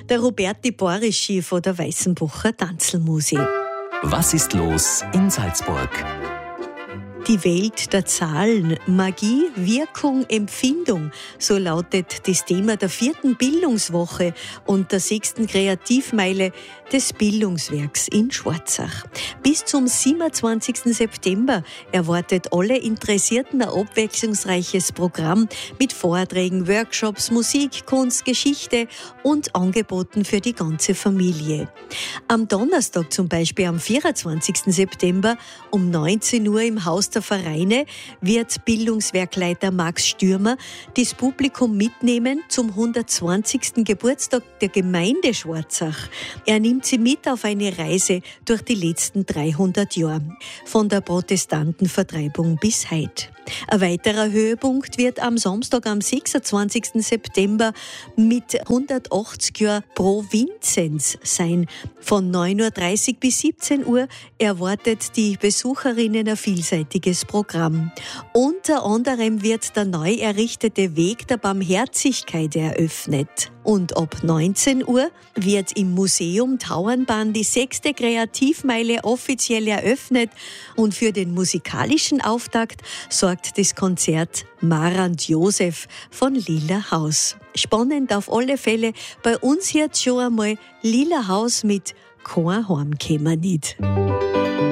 Der Roberti Borischi von der Weißenbucher Tanzelmusik. Was ist los in Salzburg? Die Welt der Zahlen, Magie, Wirkung, Empfindung, so lautet das Thema der 4. Bildungswoche und der 6. Kreativmeile des Bildungswerks in Schwarzach. Bis zum 27. September erwartet alle Interessierten ein abwechslungsreiches Programm mit Vorträgen, Workshops, Musik, Kunst, Geschichte und Angeboten für die ganze Familie. Am Donnerstag zum Beispiel, am 24. September um 19 Uhr im Haus der Vereine wird Bildungswerkleiter Max Stürmer das Publikum mitnehmen zum 120. Geburtstag der Gemeinde Schwarzach. Er nimmt sie mit auf eine Reise durch die letzten 300 Jahre, von der Protestantenvertreibung bis heute. Ein weiterer Höhepunkt wird am Samstag, am 26. September mit 180 Jahren Pro Vinzenz sein. Von 9.30 Uhr bis 17 Uhr erwartet die Besucherinnen ein vielseitiges Programm. Unter anderem wird der neu errichtete Weg der Barmherzigkeit eröffnet. Und ab 19 Uhr wird im Museum Tauernbahn die 6. Kreativmeile offiziell eröffnet und für den musikalischen Auftakt sorgt das Konzert Marant Josef von Lila Haus. Spannend auf alle Fälle, bei uns jetzt schon einmal Lila Haus mit «Kein Heimkommen nicht».